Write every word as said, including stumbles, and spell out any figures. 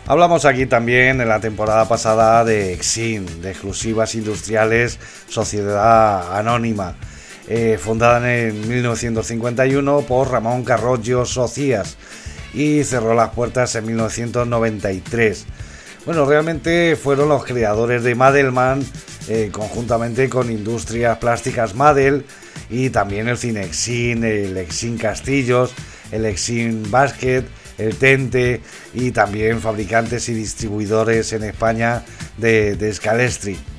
Hablamos aquí también en la temporada pasada de Exim, de Exclusivas Industriales Sociedad Anónima, eh, fundada en mil novecientos cincuenta y uno por Ramón Carrollo Socias y cerró las puertas en mil novecientos noventa y tres. Bueno, realmente fueron los creadores de Madelman, eh, conjuntamente con Industrias Plásticas Madel y también el Cinexin, el Exim Castillos, el Exim Basket, el Tente y también fabricantes y distribuidores en España de, de Scalestri.